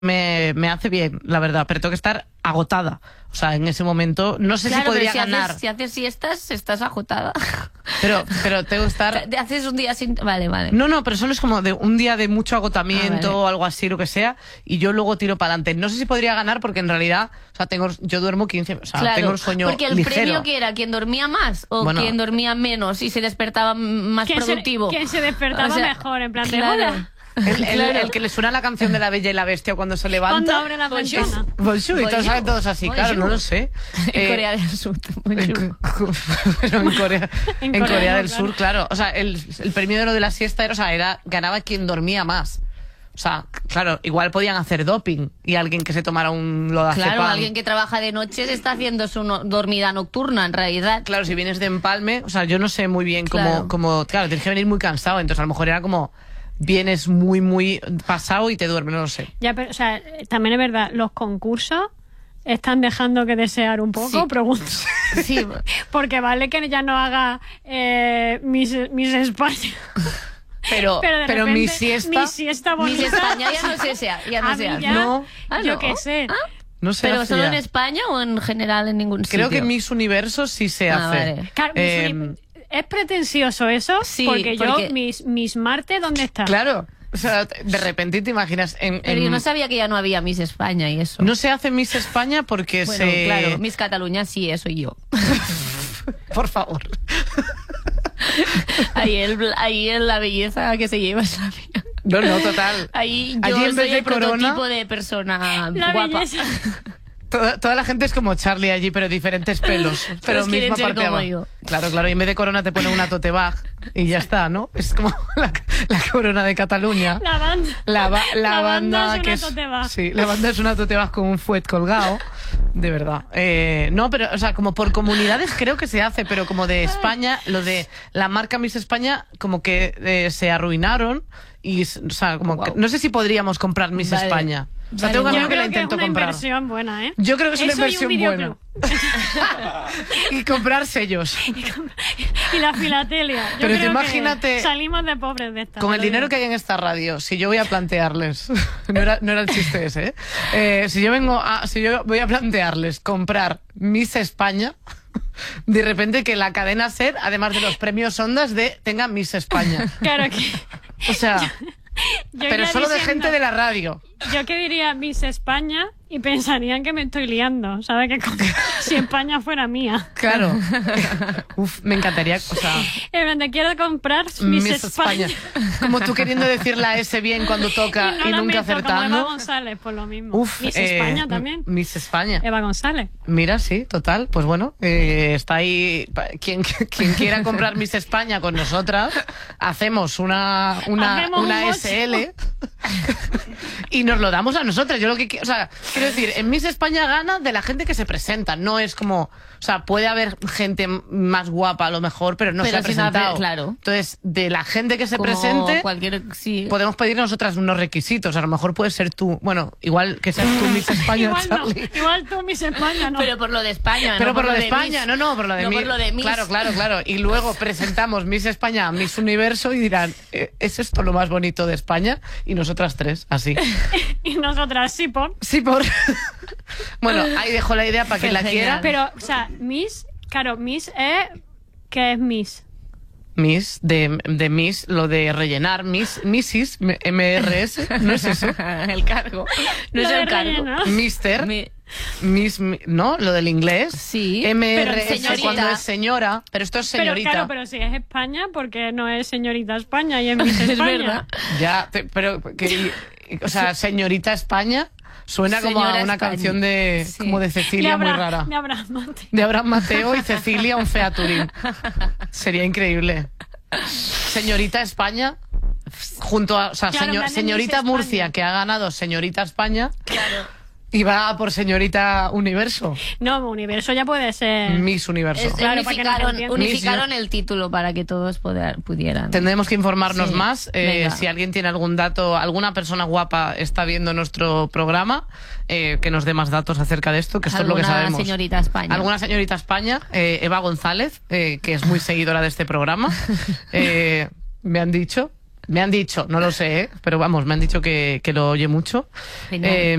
me hace bien, la verdad, pero tengo que estar agotada. O sea, en ese momento no sé si podría ganar. Si haces siestas, estás agotada. Pero tengo que estar... Haces un día sin... Vale. No, pero solo es como de un día de mucho agotamiento o algo así, lo que sea, y yo luego tiro para adelante. No sé si podría ganar porque en realidad, o sea, yo duermo 15, o sea, tengo el sueño porque el ligero. premio que era quien dormía más o quien dormía menos y se despertaba más productivo. Quien se despertaba mejor, en plan de claro. hola. El que le suena la canción de La Bella y la Bestia cuando se levanta. Cuando abre la ventana. Bonjour, y todos saben todos así, claro, no lo sé. En Corea del Sur. En Corea del Sur, claro. O sea, el premio de lo de la siesta ganaba quien dormía más. O sea, claro, igual podían hacer doping y alguien que se tomara un lodazepam. Claro, alguien que trabaja de noche se está haciendo su dormida nocturna, en realidad. Claro, si vienes de empalme, o sea, yo no sé muy bien cómo... Claro, tienes que venir muy cansado, entonces a lo mejor era como... Vienes muy, muy pasado y te duermes, no lo sé. Ya, pero, o sea, también es verdad, los concursos están dejando que desear un poco, pregunto. Sí. Porque vale que ya no haga Miss España. Pero repente, mi siesta... Miss España ya no sé ya no sé. No. Yo qué sé. No sé. ¿Pero solo en España o en general en ningún sitio? Creo que Miss Universo sí se hace. Vale. Claro, ¿es pretencioso eso? Sí, porque yo, Miss Marte, ¿dónde está? Claro. O sea, de repente te imaginas... Pero yo no sabía que ya no había Miss España y eso. No se hace Miss España porque claro, Miss Cataluña sí, eso y yo. Por favor. Ahí es la belleza que se lleva esa vida. No, total. Ahí Allí yo en soy vez de el prototipo de persona la guapa. Belleza. Toda la gente es como Charlie allí, pero diferentes pelos. Pero misma parte de abajo. yo. Claro, y en vez de corona te pone una tote bag y ya está, ¿no? Es como la corona de Cataluña. La banda. La banda es que una es... tote bag. Sí, la banda es una tote bag con un fuet colgado. De verdad. No, pero, o sea, como por comunidades creo que se hace, pero como de España, lo de la marca Miss España, como que se arruinaron. Y, o sea, como que, no sé si podríamos comprar Miss España. O sea, tengo un amigo que la intento comprar. Es una inversión buena, ¿eh? Yo creo que es una Eso y un inversión buena. Y comprar sellos. Y la filatelia. Yo Pero creo imagínate... que salimos de pobres de esta. Con el dinero que hay en esta radio, si yo voy a plantearles... no era el chiste ese, ¿eh? Si yo voy a plantearles comprar Miss España... De repente que la cadena SER, además de los premios Ondas, tenga Miss España. Claro que... O sea... pero solo de gente de la radio. Yo que diría Miss España y pensarían que me estoy liando, ¿sabes? Que si España fuera mía. Claro. Uf, me encantaría, o sea... Te quiero comprar Miss España. Como tú queriendo decir la S bien cuando toca y nunca acertando. Como Eva González, por lo mismo. Uf, Miss España también. Miss España. Eva González. Mira, sí, total. Pues bueno, está ahí. Quien quiera comprar Miss España con nosotras, hacemos una SL y nos lo damos a nosotras. Yo lo que quiero, o sea, quiero decir, en Miss España gana de la gente que se presenta. No es como, o sea, puede haber gente más guapa a lo mejor, pero no se ha presentado. Claro. Entonces, de la gente que se como presente, sí. podemos pedir nosotras unos requisitos. A lo mejor puede ser tú, bueno, igual que seas tú Miss España, igual Charlie. No, igual tú Miss España, no. Pero por lo de España, pero no por lo de España, Miss. no, por lo de Miss. Por lo de Miss. Claro. Y luego presentamos Miss España a Miss Universo y dirán, ¿es esto lo más bonito de España? Y nosotras tres, así. Y nosotras, sí, por. Bueno, ahí dejo la idea para quien la quiera. Pero, o sea, Miss, claro, Miss es... ¿Qué es Miss? Miss, de Miss, lo de rellenar, Missis, MRS, ¿no es eso? El cargo. No es el cargo. Mister, Miss, ¿no? Lo del inglés. Sí. MRS cuando es señora, pero esto es señorita. Pero claro, pero si es España, porque no es señorita España y es Miss España. Es verdad. Ya, pero o sea, señorita España suena como a una canción de como de Cecilia muy rara. De Abraham Mateo y Cecilia un featuring. Sería increíble. Señorita España junto a, o sea, claro, señorita Murcia que ha ganado Señorita España. Claro. Y va por Señorita Universo. No, Universo ya puede ser... Miss Universo. Claro, unificaron el título para que todos pudieran. Tendremos que informarnos más. Si alguien tiene algún dato, alguna persona guapa está viendo nuestro programa, que nos dé más datos acerca de esto, que esto es lo que sabemos. Alguna señorita España. Alguna señorita España, Eva González, que es muy seguidora de este programa. Me han dicho... Me han dicho, no lo sé, pero vamos, me han dicho que lo oye mucho.